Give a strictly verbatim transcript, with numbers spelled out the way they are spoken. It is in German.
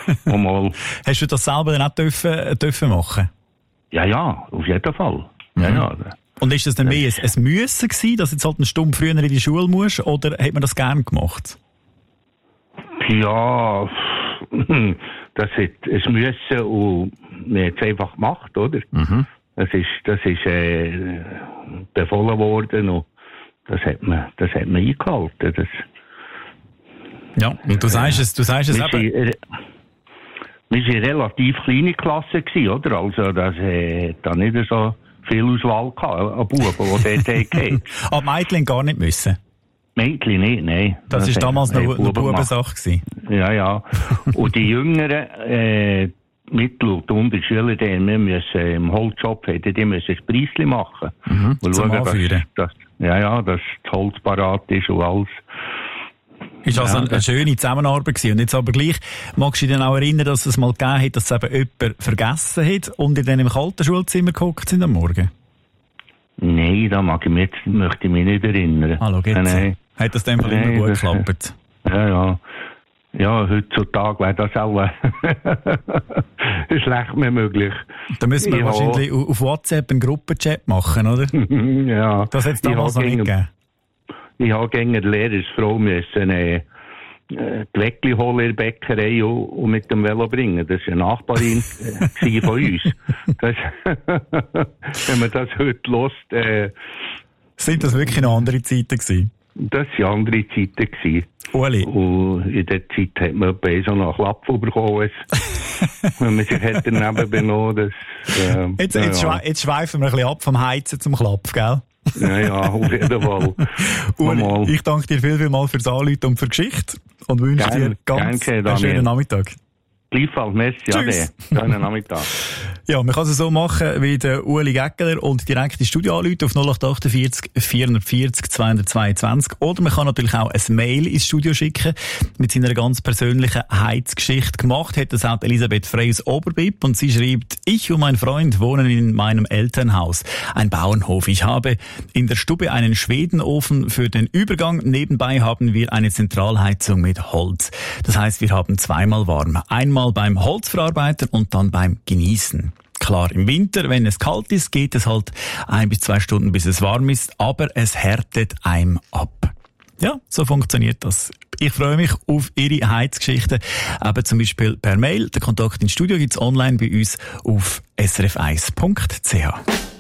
Mal. Hast du das selber dann auch dürfen, dürfen machen? Ja, ja, auf jeden Fall. Ja, mhm. ja. Und ist das dann mehr ein, ein Müssen gewesen, dass du jetzt halt eine Stunde früher in die Schule musst, oder hat man das gern gemacht? Ja, das ist ein Müssen und wir haben es einfach gemacht, oder? Mhm. Das ist, das ist äh, befohlen worden und das hat man, das hat man eingehalten. Das, ja, und du sagst es, du sagst es wir eben. Sind, wir waren eine relativ kleine Klasse gewesen, oder? Also, das hat da nicht so viel Auswahl gehabt, an Buben, die dort hatten. Aber Mädchen gar nicht müssen? Mädchen nicht, nein. Das war damals noch eine Bubensache gewesen. Ja, ja. Und die Jüngeren, äh, Mittel- und Unterschüler, die wir müssen im Holzshop hätten, die müssen ein Preisli machen. Mhm, und zum schauen, Anführen. dass, dass, ja, ja, dass das Holz parat ist und alles. Ist also ja, eine schöne Zusammenarbeit gewesen. Und jetzt aber gleich, magst du dich dann auch erinnern, dass es mal gegeben hat, dass es eben jemand vergessen hat und in dann im kalten Schulzimmer gehockt sind am Morgen? Nein, da mag ich mich jetzt, möchte ich mich nicht erinnern. Hallo, geht's? Nein. Hat das dann immer Nein, gut das, geklappt? Ja, ja. Ja, heutzutage wäre das auch schlecht mehr möglich. Da müssen wir ja wahrscheinlich auf WhatsApp einen Gruppenchat machen, oder? Ja. Das hat es damals noch nicht gegeben. Ich habe gegen eine Lehrersfrau müssen, äh, die Weckli holen in der Bäckerei und, und mit dem Velo bringen. Das war eine Nachbarin äh, von uns. Das, wenn man das heute hört, äh, sind das wirklich noch andere Zeiten gewesen? Das waren andere Zeiten gewesen. Uli. Und in der Zeit hat man bei so einen Klapp bekommen, wenn man sich hätte daneben benommen. Das, äh, jetzt, ja, jetzt, ja. schwe- jetzt schweifen wir ein bisschen ab vom Heizen zum Klapp, gell? Ja, ja, auf jeden Fall. Uli, ich danke dir viel, viel mal fürs Anrufen und für die Geschichte und wünsche gern, dir ganz gern, einen schönen Nachmittag. Gleichfalls, merci, ade. Schönen Nachmittag. Ja, man kann es so machen wie der Ueli Gäckeler und direkt ins Studio anrufen auf null acht achtundvierzig vierhundertvierzig zweihundertzweiundzwanzig. Oder man kann natürlich auch ein Mail ins Studio schicken mit seiner ganz persönlichen Heizgeschichte. Gemacht hat das auch Elisabeth Frey aus Oberbipp und sie schreibt: Ich und mein Freund wohnen in meinem Elternhaus. Ein Bauernhof. Ich habe in der Stube einen Schwedenofen für den Übergang. Nebenbei haben wir eine Zentralheizung mit Holz. Das heißt, wir haben zweimal warm. Einmal beim Holzverarbeiter und dann beim Genießen. Klar, im Winter, wenn es kalt ist, geht es halt ein bis zwei Stunden, bis es warm ist, aber es härtet einem ab. Ja, so funktioniert das. Ich freue mich auf Ihre Heizgeschichten, eben zum Beispiel per Mail. Den Kontakt ins Studio gibt's online bei uns auf s r f eins punkt c h.